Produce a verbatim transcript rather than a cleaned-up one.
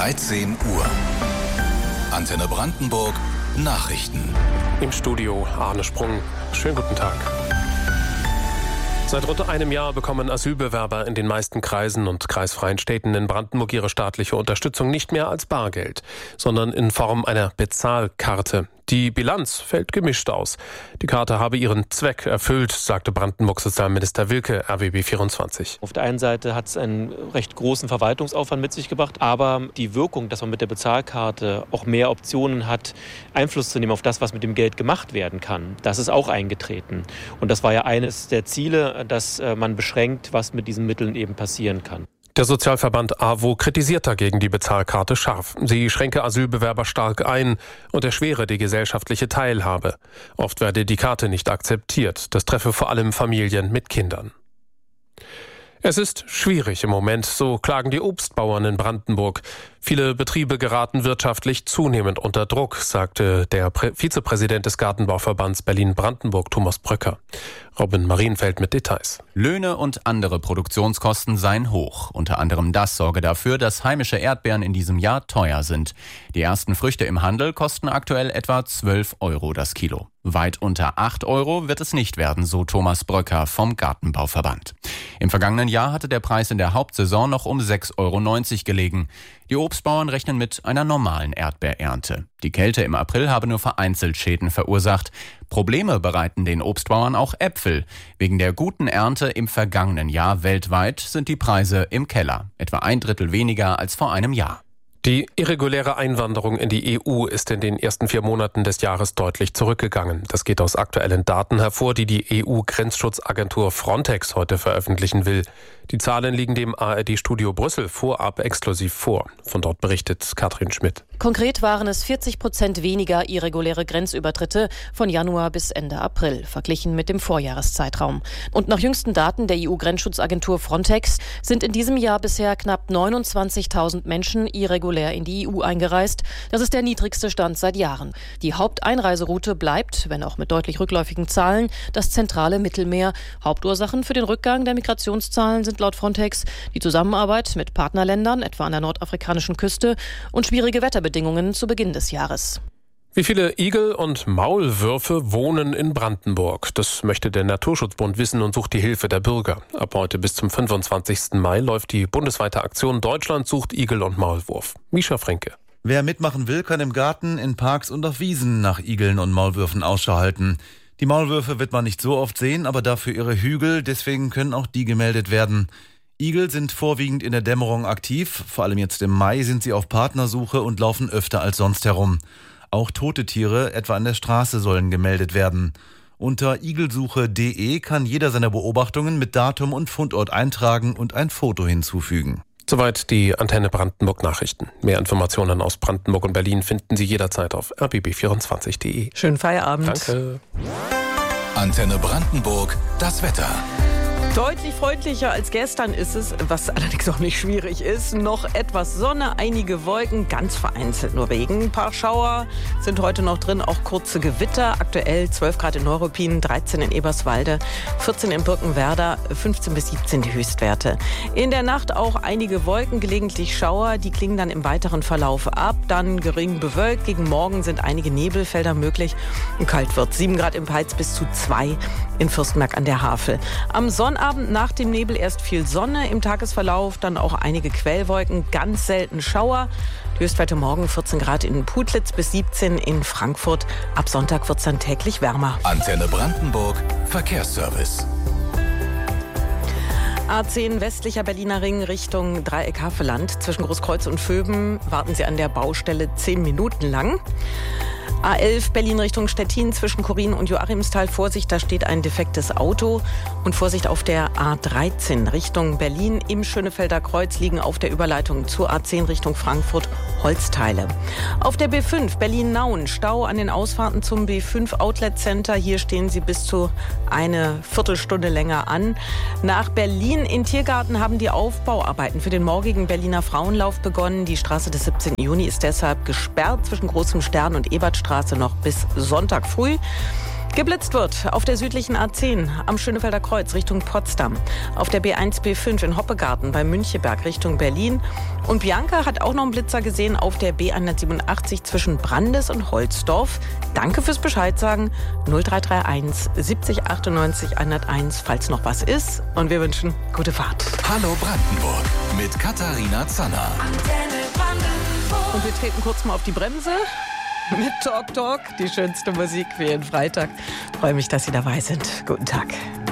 dreizehn Uhr. Antenne Brandenburg Nachrichten. Im Studio Arne Sprung. Schönen guten Tag. Seit rund einem Jahr bekommen Asylbewerber in den meisten Kreisen und kreisfreien Städten in Brandenburg ihre staatliche Unterstützung nicht mehr als Bargeld, sondern in Form einer Bezahlkarte. Die Bilanz fällt gemischt aus. Die Karte habe ihren Zweck erfüllt, sagte Brandenburgs Sozialminister Wilke, R B B vierundzwanzig. Auf der einen Seite hat es einen recht großen Verwaltungsaufwand mit sich gebracht, aber die Wirkung, dass man mit der Bezahlkarte auch mehr Optionen hat, Einfluss zu nehmen auf das, was mit dem Geld gemacht werden kann, das ist auch eingetreten. Und das war ja eines der Ziele, dass man beschränkt, was mit diesen Mitteln eben passieren kann. Der Sozialverband A W O kritisiert dagegen die Bezahlkarte scharf. Sie schränke Asylbewerber stark ein und erschwere die gesellschaftliche Teilhabe. Oft werde die Karte nicht akzeptiert. Das treffe vor allem Familien mit Kindern. Es ist schwierig im Moment, so klagen die Obstbauern in Brandenburg. Viele Betriebe geraten wirtschaftlich zunehmend unter Druck, sagte der Prä- Vizepräsident des Gartenbauverbands Berlin-Brandenburg, Thomas Bröcker. Robin Marienfeld mit Details. Löhne und andere Produktionskosten seien hoch. Unter anderem das sorge dafür, dass heimische Erdbeeren in diesem Jahr teuer sind. Die ersten Früchte im Handel kosten aktuell etwa zwölf Euro das Kilo. Weit unter acht Euro wird es nicht werden, so Thomas Bröcker vom Gartenbauverband. Im vergangenen Jahr hatte der Preis in der Hauptsaison noch um sechs Euro neunzig gelegen. Die Obstbauern rechnen mit einer normalen Erdbeerernte. Die Kälte im April habe nur vereinzelt Schäden verursacht. Probleme bereiten den Obstbauern auch Äpfel. Wegen der guten Ernte im vergangenen Jahr weltweit sind die Preise im Keller. Etwa ein Drittel weniger als vor einem Jahr. Die irreguläre Einwanderung in die E U ist in den ersten vier Monaten des Jahres deutlich zurückgegangen. Das geht aus aktuellen Daten hervor, die die E U-Grenzschutzagentur Frontex heute veröffentlichen will. Die Zahlen liegen dem A R D-Studio Brüssel vorab exklusiv vor. Von dort berichtet Katrin Schmidt. Konkret waren es vierzig Prozent weniger irreguläre Grenzübertritte von Januar bis Ende April, verglichen mit dem Vorjahreszeitraum. Und nach jüngsten Daten der E U-Grenzschutzagentur Frontex sind in diesem Jahr bisher knapp neunundzwanzigtausend Menschen irregulär in die E U eingereist. Das ist der niedrigste Stand seit Jahren. Die Haupteinreiseroute bleibt, wenn auch mit deutlich rückläufigen Zahlen, das zentrale Mittelmeer. Hauptursachen für den Rückgang der Migrationszahlen sind laut Frontex die Zusammenarbeit mit Partnerländern, etwa an der nordafrikanischen Küste, und schwierige Wetterbedingungen zu Beginn des Jahres. Wie viele Igel und Maulwürfe wohnen in Brandenburg? Das möchte der Naturschutzbund wissen und sucht die Hilfe der Bürger. Ab heute bis zum fünfundzwanzigsten Mai läuft die bundesweite Aktion Deutschland sucht Igel und Maulwurf. Mischa Fränke. Wer mitmachen will, kann im Garten, in Parks und auf Wiesen nach Igeln und Maulwürfen Ausschau halten. Die Maulwürfe wird man nicht so oft sehen, aber dafür ihre Hügel, deswegen können auch die gemeldet werden. Igel sind vorwiegend in der Dämmerung aktiv, vor allem jetzt im Mai sind sie auf Partnersuche und laufen öfter als sonst herum. Auch tote Tiere, etwa an der Straße, sollen gemeldet werden. Unter igelsuche punkt de kann jeder seine Beobachtungen mit Datum und Fundort eintragen und ein Foto hinzufügen. Soweit die Antenne Brandenburg Nachrichten. Mehr Informationen aus Brandenburg und Berlin finden Sie jederzeit auf r b b vierundzwanzig punkt de. Schönen Feierabend. Danke. Antenne Brandenburg, das Wetter. Deutlich freundlicher als gestern ist es, was allerdings auch nicht schwierig ist. Noch etwas Sonne, einige Wolken, ganz vereinzelt nur Regen. Ein paar Schauer sind heute noch drin, auch kurze Gewitter. Aktuell zwölf Grad in Neuruppin, dreizehn in Eberswalde, vierzehn in Birkenwerder, fünfzehn bis siebzehn die Höchstwerte. In der Nacht auch einige Wolken, gelegentlich Schauer. Die klingen dann im weiteren Verlauf ab. Dann gering bewölkt. Gegen Morgen sind einige Nebelfelder möglich. Und kalt wird sieben Grad im Peitz bis zu zwei in Fürstenberg an der Havel. Am Sonnabend nach dem Nebel erst viel Sonne, im Tagesverlauf dann auch einige Quellwolken, ganz selten Schauer. Die Höchstwerte morgen vierzehn Grad in Putlitz bis siebzehn in Frankfurt. Ab Sonntag wird es dann täglich wärmer. Antenne Brandenburg, Verkehrsservice. A zehn westlicher Berliner Ring Richtung Dreieck-Havelland. Zwischen Großkreuz und Vöben warten Sie an der Baustelle zehn Minuten lang. A elf Berlin Richtung Stettin zwischen Chorin und Joachimsthal. Vorsicht, da steht ein defektes Auto. Und Vorsicht auf der A dreizehn Richtung Berlin. Im Schönefelder Kreuz liegen auf der Überleitung zur A zehn Richtung Frankfurt Holzteile. Auf der B fünf Berlin-Nauen Stau an den Ausfahrten zum B fünf Outlet Center. Hier stehen Sie bis zu eine Viertelstunde länger an. Nach Berlin in Tiergarten haben die Aufbauarbeiten für den morgigen Berliner Frauenlauf begonnen. Die Straße des siebzehnten Juni ist deshalb gesperrt zwischen Großem Stern und Ebertstraße noch bis Sonntag früh. Geblitzt wird auf der südlichen A zehn am Schönefelder Kreuz Richtung Potsdam, auf der B eins B fünf in Hoppegarten bei Müncheberg Richtung Berlin. Und Bianca hat auch noch einen Blitzer gesehen auf der B hundertsiebenundachtzig zwischen Brandes und Holzdorf. Danke fürs Bescheid sagen. null drei drei eins siebzig achtundneunzig hunderteins, falls noch was ist. Und wir wünschen gute Fahrt. Hallo Brandenburg mit Katharina Zanner. Und wir treten kurz mal auf die Bremse mit Talk Talk, die schönste Musik für jeden Freitag. Freue mich, dass Sie dabei sind. Guten Tag.